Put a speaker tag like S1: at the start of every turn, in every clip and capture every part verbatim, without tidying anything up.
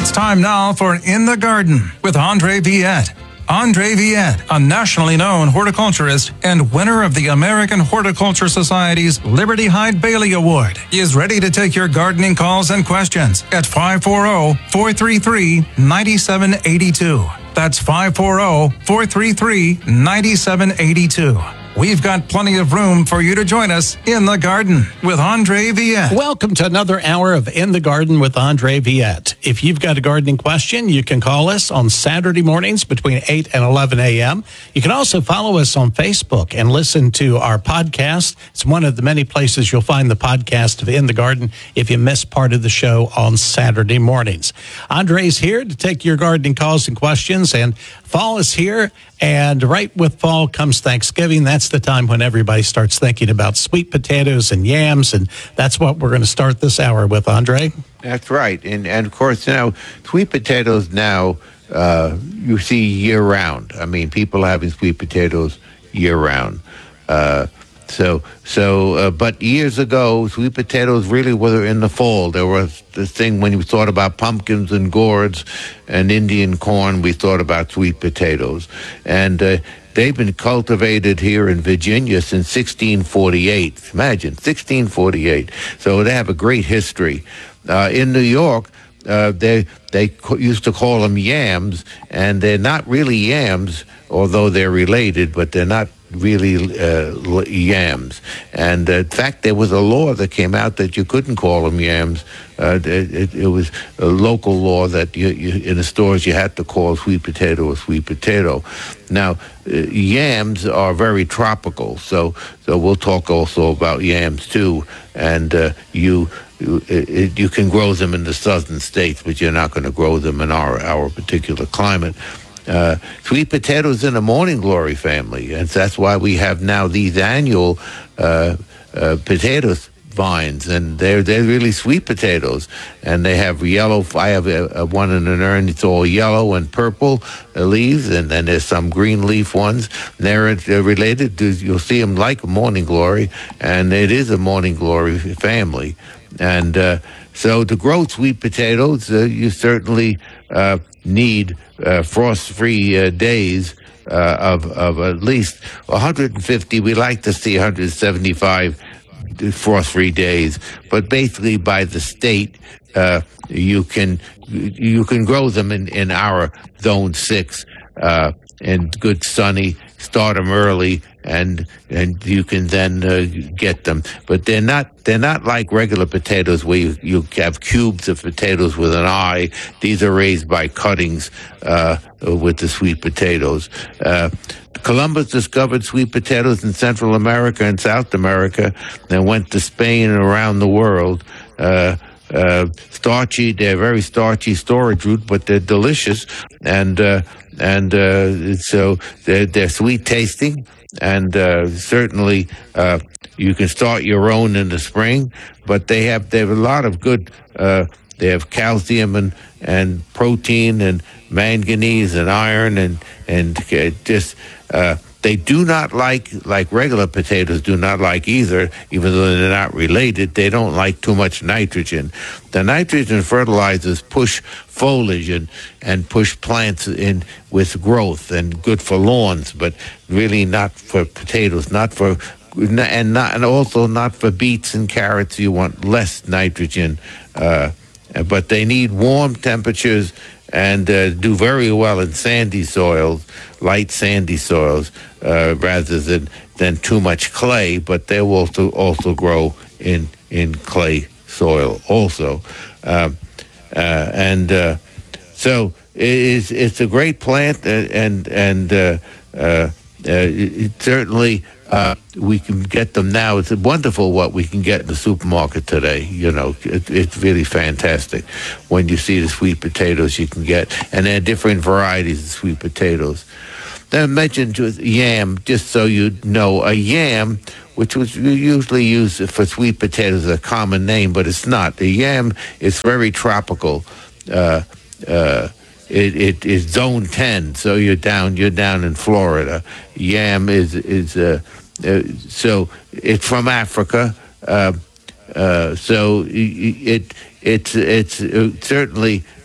S1: It's time now for In the Garden with Andre Viette. Andre Viette, a nationally known horticulturist and winner of the American Horticulture Society's Liberty Hyde Bailey Award, is ready to take your gardening calls and questions at five four zero, four three three, nine seven eight two. That's five four zero, four three three, nine seven eight two. We've got plenty of room for you to join us in the garden with Andre Viette.
S2: Welcome to another hour of In the Garden with Andre Viette. If you've got a gardening question, you can call us on Saturday mornings between eight and eleven a.m. You can also follow us on Facebook and listen to our podcast. It's one of the many places you'll find the podcast of In the Garden if you miss part of the show on Saturday mornings. Andre's here to take your gardening calls and questions, and fall is here, and right with fall comes Thanksgiving. That's the time when everybody starts thinking about sweet potatoes and yams, and that's what we're going to start this hour with, Andre.
S3: That's right. And, and of course, you know, sweet potatoes now uh, you see year-round. I mean, people having sweet potatoes year-round. Uh, so, so, uh, but years ago, sweet potatoes really were in the fall. There was the thing when you thought about pumpkins and gourds and Indian corn, we thought about sweet potatoes. And uh, they've been cultivated here in Virginia since sixteen forty-eight. Imagine, sixteen forty-eight. So they have a great history. Uh, in New York, uh, they they co- used to call them yams, and they're not really yams, although they're related, but they're not really uh, yams. And uh, in fact, there was a law that came out that you couldn't call them yams. Uh, it, it was a local law that you, you, in the stores you had to call sweet potato a sweet potato. Now, uh, yams are very tropical, so so we'll talk also about yams too. And uh, you you, it, you can grow them in the southern states, but you're not going to grow them in our our particular climate. Uh, sweet potatoes in the morning glory family, and that's why we have now these annual uh, uh, potato vines, and they're they're really sweet potatoes, and they have yellow. I have a, a one in an urn. It's all yellow and purple uh, leaves, and then there's some green leaf ones. They're, they're related to. You'll see them like a morning glory, and it is a morning glory family, and uh, so to grow sweet potatoes, uh, you certainly uh, need uh, frost-free uh, days uh, of of at least one hundred fifty. We like to see one hundred seventy-five frost-free days, but basically by the state, uh, you can you can grow them in, in our zone six uh, and good sunny. Start them early, and and you can then uh, get them. But they're not they're not like regular potatoes where you, you have cubes of potatoes with an eye. These are raised by cuttings uh, with the sweet potatoes. Uh, Columbus discovered sweet potatoes in Central America and South America, then went to Spain and around the world. Uh, uh, starchy, they're very starchy storage root, but they're delicious, and uh, and uh, so they're, they're sweet tasting, and uh, certainly uh, you can start your own in the spring. But they have they have a lot of good. Uh, they have calcium and and protein and manganese and iron and and uh, just. Uh, They do not like, like regular potatoes do not like either, even though they're not related, they don't like too much nitrogen. The nitrogen fertilizers push foliage and, and push plants in with growth and good for lawns, but really not for potatoes, not for, and not, and also not for beets and carrots. You want less nitrogen, uh, but they need warm temperatures and uh, do very well in sandy soils, light sandy soils, uh, rather than, than too much clay, but they will also, also grow in, in clay soil also. Um, uh, and uh, so it is, it's a great plant, and, and uh, uh, uh, it certainly uh, we can get them now. It's wonderful what we can get in the supermarket today. You know, it, it's really fantastic when you see the sweet potatoes you can get, and there are different varieties of sweet potatoes. Then I mentioned yam, just so you know, a yam, which was usually used for sweet potatoes, a common name, but it's not. The yam is very tropical. Uh, uh, It, it is zone ten, so you're down. You're down in Florida. Yam is is uh, uh, so it's from Africa. Uh, uh, so it it's it's uh, certainly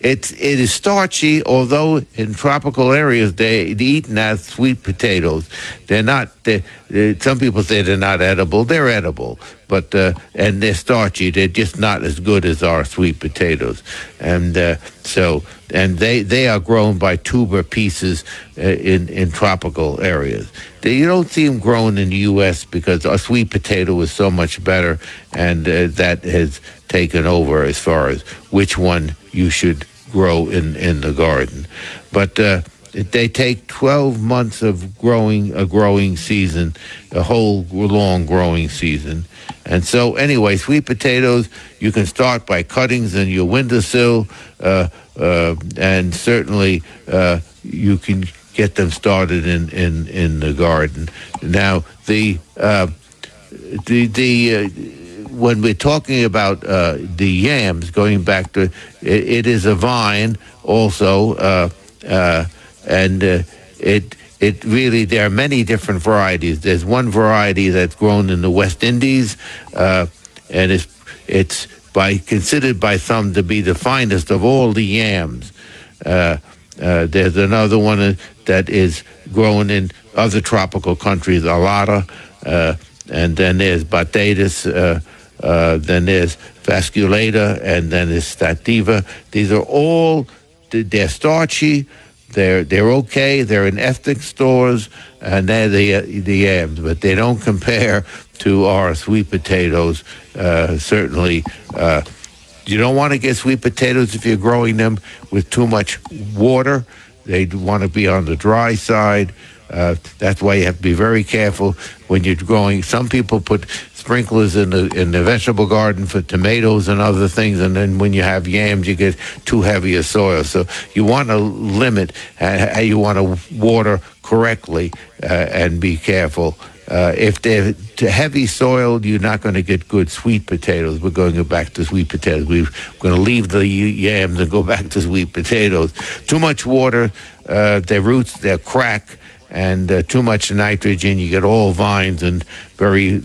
S3: it's it is starchy. Although in tropical areas they, they eat as sweet potatoes, they're not. They're, they're, some people say they're not edible. They're edible, but uh, and they're starchy. They're just not as good as our sweet potatoes, and uh, so and they, they are grown by tuber pieces uh, in in tropical areas. They, you don't see them grown in the U S because our sweet potato is so much better, and uh, that has taken over as far as which one you should grow in, in the garden. But uh, they take twelve months of growing a growing season, a whole long growing season. And so anyway, sweet potatoes, you can start by cuttings in your windowsill, uh, uh, and certainly uh, you can get them started in, in, in the garden. Now, the uh, the the uh, when we're talking about uh, the yams, going back to it, it is a vine also, uh, uh, and uh, it it really there are many different varieties. There's one variety that's grown in the West Indies, uh, and it's it's by considered by some to be the finest of all the yams. Uh, uh, there's another one that is grown in other tropical countries, Alata, uh, and then there's Batatas, uh, uh, then there's Vasculata, and then there's Stativa. These are all, they're starchy, they're they're okay, they're in ethnic stores, and they're the, the yams, but they don't compare to our sweet potatoes, uh, certainly. Uh, You don't want to get sweet potatoes if you're growing them with too much water. They want to be on the dry side. Uh, that's why you have to be very careful when you're growing. Some people put sprinklers in the in the vegetable garden for tomatoes and other things, and then when you have yams, you get too heavy a soil. So you want to limit how you want to water correctly uh, and be careful. Uh, if they're too heavy soil, you're not going to get good sweet potatoes. We're going to go back to sweet potatoes. We're going to leave the yams and go back to sweet potatoes. Too much water, uh, their roots, they'll crack, and uh, too much nitrogen, you get all vines and very,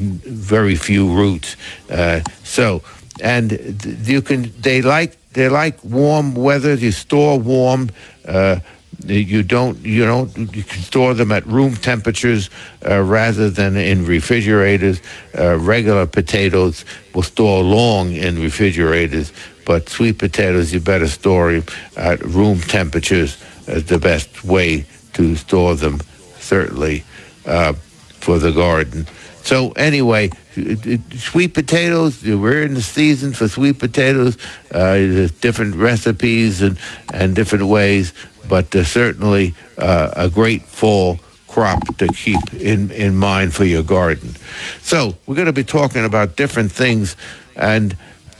S3: very few roots. Uh, so, and you can, they like, they like warm weather. You store warm. Uh, You don't, you don't, you can store them at room temperatures uh, rather than in refrigerators. Uh, regular potatoes will store long in refrigerators, but sweet potatoes, you better store them at room temperatures as the best way to store them, certainly, uh, for the garden. So anyway, sweet potatoes, we're in the season for sweet potatoes. Uh, there's different recipes and, and different ways, but uh, certainly uh, a great fall crop to keep in, in mind for your garden. So we're going to be talking about different things. And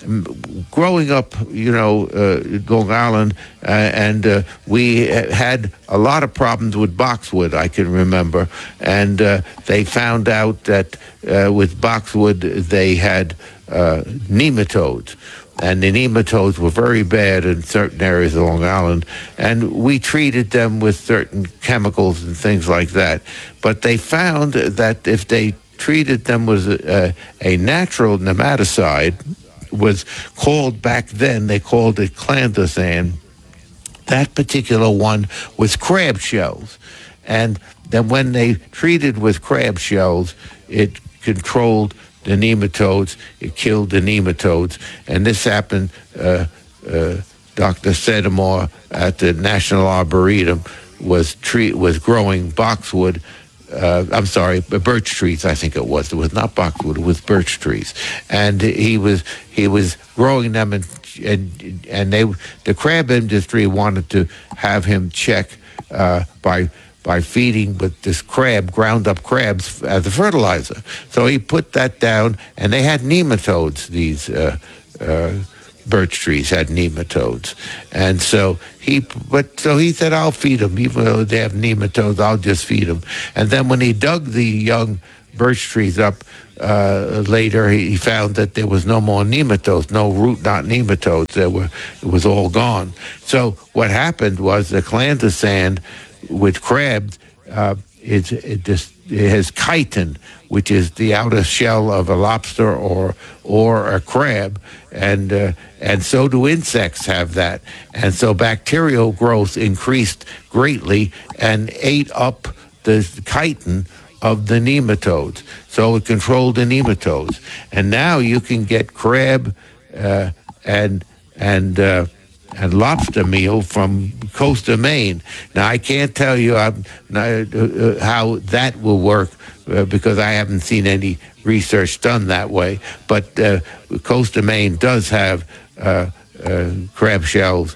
S3: growing up, you know, uh, Long Island, uh, and uh, we had a lot of problems with boxwood, I can remember. And uh, they found out that uh, with boxwood, they had uh, nematodes. And the nematodes were very bad in certain areas of Long Island, and we treated them with certain chemicals and things like that. But they found that if they treated them with a, a natural nematicide, was called back then, they called it clandestine. That particular one was crab shells. And then when they treated with crab shells, it controlled the nematodes, it killed the nematodes. And this happened, uh, uh, Doctor Sedamore at the National Arboretum was tre- was growing boxwood, uh, I'm sorry, birch trees, I think it was. It was not boxwood, it was birch trees. And he was he was growing them, and and, and they the crab industry wanted to have him check uh, by by feeding with this crab, ground up crabs as a fertilizer. So he put that down, and they had nematodes, these uh, uh, birch trees had nematodes. And so he, but so he said, I'll feed them, even though they have nematodes, I'll just feed them. And then when he dug the young birch trees up uh, later, he found that there was no more nematodes, no root knot nematodes. There were, it was all gone. So what happened was the clandestine with crabs, uh, it, it just it has chitin, which is the outer shell of a lobster or or a crab, and uh, and so do insects have that, and so bacterial growth increased greatly and ate up the chitin of the nematodes, so it controlled the nematodes, and now you can get crab uh, and and uh, and lobster meal from coast of Maine. Now I can't tell you um, uh, how that will work uh, because I haven't seen any research done that way. But uh, coast of Maine does have uh, uh, crab shells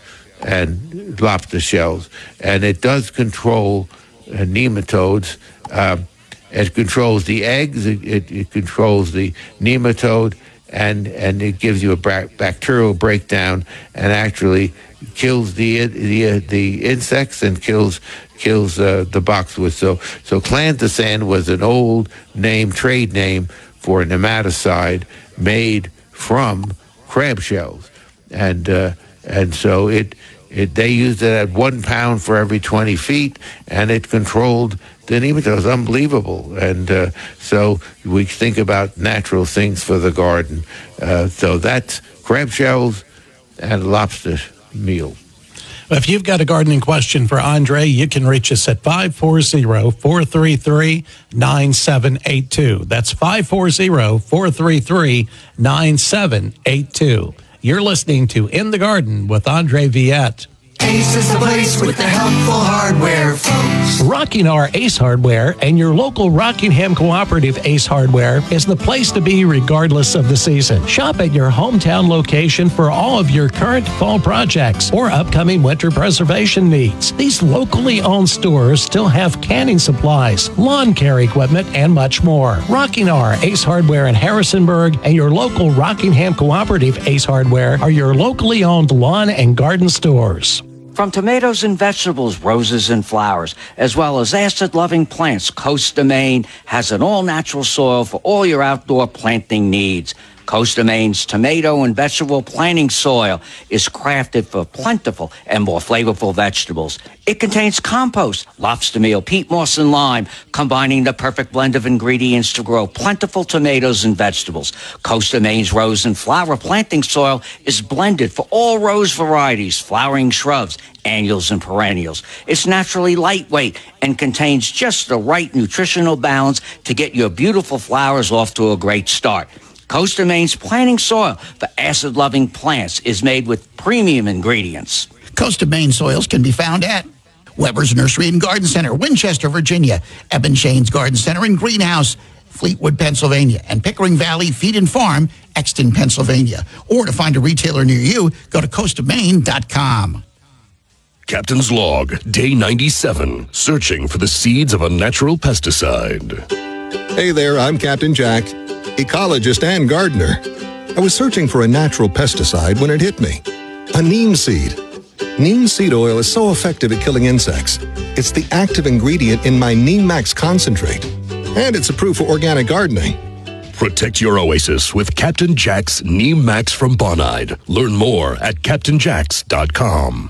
S3: and lobster shells, and it does control uh, nematodes. Uh, it controls the eggs. It, it, it controls the nematode. And and it gives you a bacterial breakdown and actually kills the the the insects and kills kills uh, the boxwood. So so clantosan was an old name, trade name for a nematicide made from crab shells, and uh, and so it it they used it at one pound for every twenty feet, and it controlled the nematodes. Unbelievable. And uh, so we think about natural things for the garden. Uh, so that's crab shells and lobster meal.
S2: If you've got a gardening question for Andre, you can reach us at five four zero, four three three, nine seven eight two. That's five four zero, four three three, nine seven eight two. You're listening to In the Garden with Andre Viette.
S4: Ace is the place with the helpful hardware, folks.
S2: Rocking our Ace Hardware and your local Rockingham Cooperative Ace Hardware is the place to be regardless of the season. Shop at your hometown location for all of your current fall projects or upcoming winter preservation needs. These locally owned stores still have canning supplies, lawn care equipment, and much more. Rocking our Ace Hardware in Harrisonburg and your local Rockingham Cooperative Ace Hardware are your locally owned lawn and garden stores.
S5: From tomatoes and vegetables, roses and flowers, as well as acid-loving plants, Coast of Maine has an all-natural soil for all your outdoor planting needs. Coast of Maine's tomato and vegetable planting soil is crafted for plentiful and more flavorful vegetables. It contains compost, lobster meal, peat moss, and lime, combining the perfect blend of ingredients to grow plentiful tomatoes and vegetables. Coast of Maine's rose and flower planting soil is blended for all rose varieties, flowering shrubs, annuals, and perennials. It's naturally lightweight and contains just the right nutritional balance to get your beautiful flowers off to a great start. Coast of Maine's planting soil for acid-loving plants is made with premium ingredients.
S6: Coast of Maine soils can be found at Weber's Nursery and Garden Center, Winchester, Virginia, Eben Shane's Garden Center and Greenhouse, Fleetwood, Pennsylvania, and Pickering Valley Feed and Farm, Exton, Pennsylvania. Or to find a retailer near you, go to coast of maine dot com.
S7: Captain's Log, Day ninety-seven, searching for the seeds of a natural pesticide.
S8: Hey there, I'm Captain Jack, ecologist and gardener. I was searching for a natural pesticide when it hit me. A neem seed. Neem seed oil is so effective at killing insects. It's the active ingredient in my Neem Max concentrate. And it's approved for organic gardening.
S7: Protect your oasis with Captain Jack's Neem Max from Bonide. Learn more at captain jacks dot com.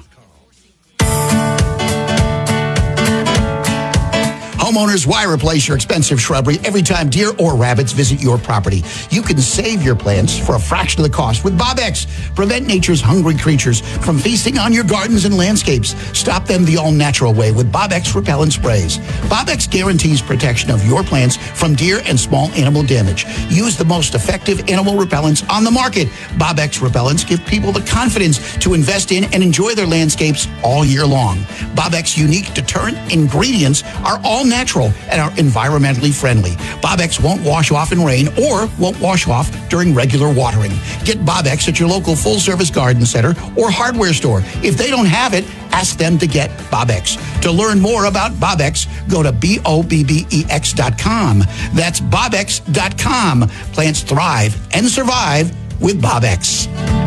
S6: Homeowners, why replace your expensive shrubbery every time deer or rabbits visit your property? You can save your plants for a fraction of the cost with Bob-X. Prevent nature's hungry creatures from feasting on your gardens and landscapes. Stop them the all-natural way with Bob-X repellent sprays. Bob-X guarantees protection of your plants from deer and small animal damage. Use the most effective animal repellents on the market. Bob-X repellents give people the confidence to invest in and enjoy their landscapes all year long. Bob-X unique deterrent ingredients are all natural and are environmentally friendly. Bob-X won't wash off in rain or won't wash off during regular watering. Get Bob-X at your local full-service garden center or hardware store. If they don't have it, ask them to get Bob-X. To learn more about Bob-X, go to B O B B E X dot com. That's Bob X dot com. Plants thrive and survive with Bob-X.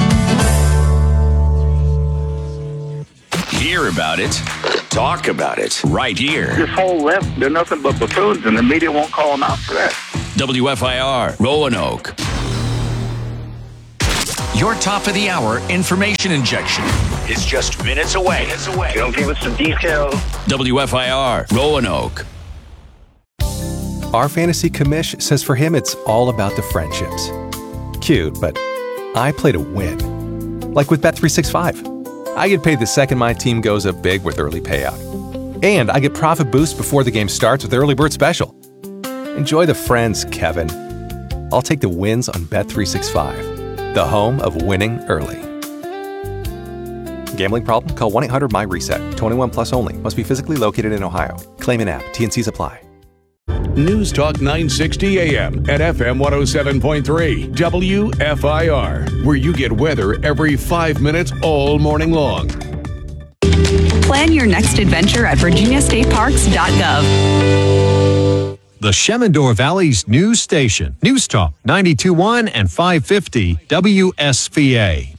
S9: Hear about it. Talk about it right here.
S10: This whole left, they're nothing but buffoons, and the media won't call them out for that.
S9: W F I R, Roanoke. Your top of the hour information injection is just minutes away. Minutes away.
S10: They'll give us some details.
S9: W F I R, Roanoke.
S11: Our fantasy commish says for him it's all about the friendships. Cute, but I play to win. Like with Bet three sixty-five. I get paid the second my team goes up big with early payout. And I get profit boost before the game starts with Early Bird Special. Enjoy the friends, Kevin. I'll take the wins on Bet three sixty-five, the home of winning early. Gambling problem? Call one eight hundred M Y reset. twenty-one plus only. Must be physically located in Ohio. Claim in app. T N Cs apply.
S12: News Talk nine sixty A M at F M one oh seven point three W F I R, where you get weather every five minutes all morning long.
S13: Plan your next adventure at virginia state parks dot gov.
S14: The Shenandoah Valley's news station, News Talk ninety-two point one and five fifty W S V A.